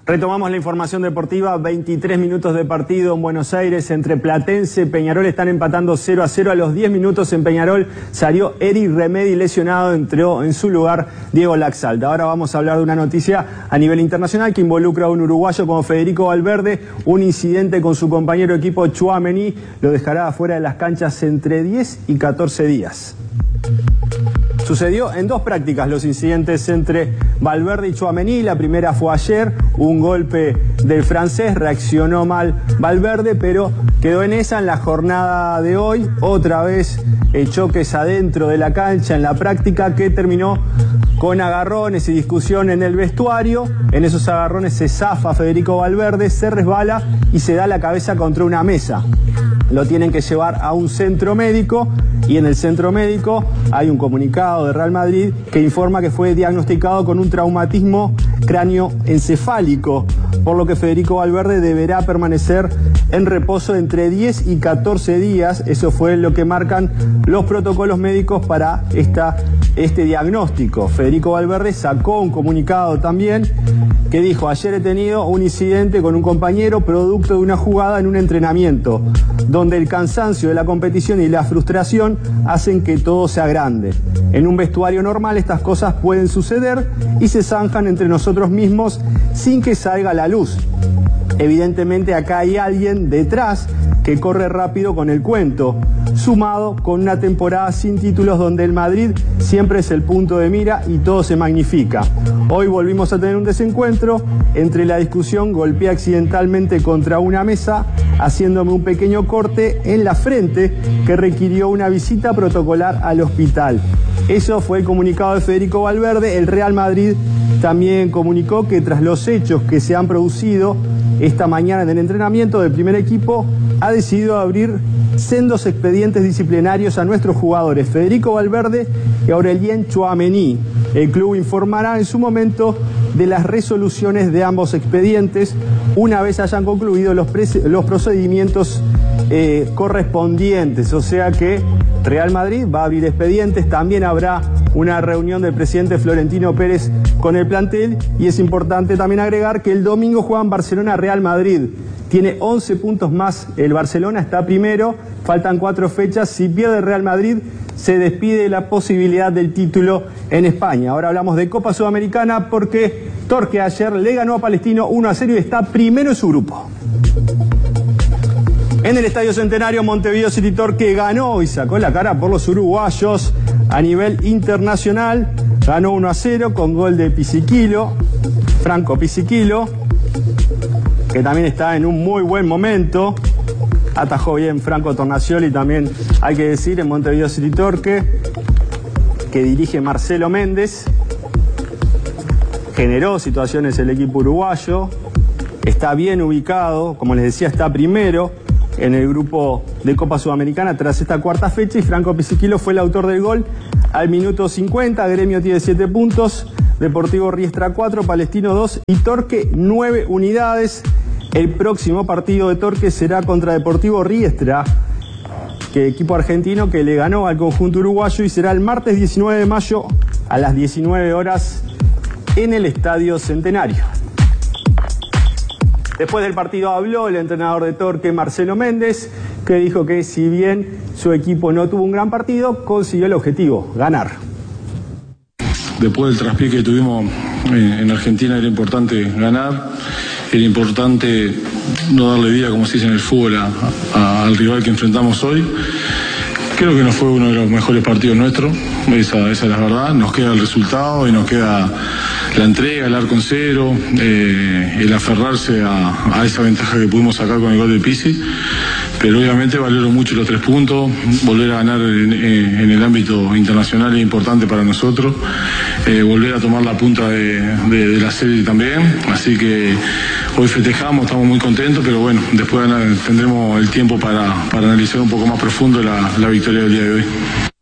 Retomamos la información deportiva, 23 minutos de partido en Buenos Aires entre Platense y Peñarol, están empatando 0-0. A los 10 minutos en Peñarol salió Eric Remedi lesionado, entró en su lugar Diego Laxalta. Ahora vamos a hablar de una noticia a nivel internacional que involucra a un uruguayo como Federico Valverde. Un incidente con su compañero de equipo Tchouaméni lo dejará afuera de las canchas entre 10 y 14 días. Sucedió en dos prácticas los incidentes entre Valverde y Tchouaméni. La primera fue ayer, un golpe del francés, reaccionó mal Valverde, pero quedó en esa. En la jornada de hoy, otra vez choques adentro de la cancha en la práctica que terminó con agarrones y discusión en el vestuario. En esos agarrones se zafa Federico Valverde, se resbala y se da la cabeza contra una mesa. Lo tienen que llevar a un centro médico y en el centro médico hay un comunicado de Real Madrid que informa que fue diagnosticado con un traumatismo cráneoencefálico, por lo que Federico Valverde deberá permanecer en reposo entre 10 y 14 días. Eso fue lo que marcan los protocolos médicos para este diagnóstico. Federico Valverde sacó un comunicado también que dijo: ayer he tenido un incidente con un compañero producto de una jugada en un entrenamiento, donde el cansancio de la competición y la frustración hacen que todo sea grande. En un vestuario normal estas cosas pueden suceder y se zanjan entre nosotros mismos sin que salga a la luz. Evidentemente acá hay alguien detrás que corre rápido con el cuento, sumado con una temporada sin títulos donde el Madrid siempre es el punto de mira y todo se magnifica. Hoy volvimos a tener un desencuentro. Entre la discusión golpeé accidentalmente contra una mesa, haciéndome un pequeño corte en la frente que requirió una visita protocolar al hospital. Eso fue el comunicado de Federico Valverde. El Real Madrid también comunicó que tras los hechos que se han producido esta mañana en el entrenamiento del primer equipo, ha decidido abrir sendos expedientes disciplinarios a nuestros jugadores Federico Valverde y Aurélien Tchouaméni. El club informará en su momento de las resoluciones de ambos expedientes una vez hayan concluido los procedimientos correspondientes. O sea que Real Madrid va a abrir expedientes. También habrá una reunión del presidente Florentino Pérez con el plantel, y es importante también agregar que el domingo juegan Barcelona-Real Madrid. Tiene 11 puntos más el Barcelona, está primero, faltan 4 fechas. Si pierde Real Madrid, se despide la posibilidad del título en España. Ahora hablamos de Copa Sudamericana porque Torque ayer le ganó a Palestino 1-0 y está primero en su grupo. En el Estadio Centenario, Montevideo City Torque ganó y sacó la cara por los uruguayos a nivel internacional. Ganó 1-0 con gol de Pisiquilo, Franco Pisiquilo, que también está en un muy buen momento. Atajó bien Franco Tornacioli, también hay que decir, en Montevideo City Torque, que dirige Marcelo Méndez. Generó situaciones el equipo uruguayo, está bien ubicado, como les decía, está primero en el grupo de Copa Sudamericana tras esta cuarta fecha, y Franco Pisiquilo fue el autor del gol al minuto 50. Gremio tiene 7 puntos, Deportivo Riestra 4, Palestino 2 y Torque 9 unidades. El próximo partido de Torque será contra Deportivo Riestra, que equipo argentino que le ganó al conjunto uruguayo, y será el martes 19 de mayo a las 19 horas en el Estadio Centenario. Después del partido habló el entrenador de Torque, Marcelo Méndez, que dijo que si bien su equipo no tuvo un gran partido, consiguió el objetivo, ganar. Después del traspié que tuvimos en Argentina, era importante ganar, era importante no darle vida, como se dice en el fútbol, al rival que enfrentamos hoy. Creo que no fue uno de los mejores partidos nuestros, esa es la verdad. Nos queda el resultado y nos queda la entrega, el arco en cero, el aferrarse a esa ventaja que pudimos sacar con el gol de Pisi. Pero obviamente valieron mucho los 3 puntos. Volver a ganar en el ámbito internacional es importante para nosotros. Volver a tomar la punta de la serie también. Así que hoy festejamos, estamos muy contentos, pero bueno, después tendremos el tiempo para analizar un poco más profundo la victoria del día de hoy.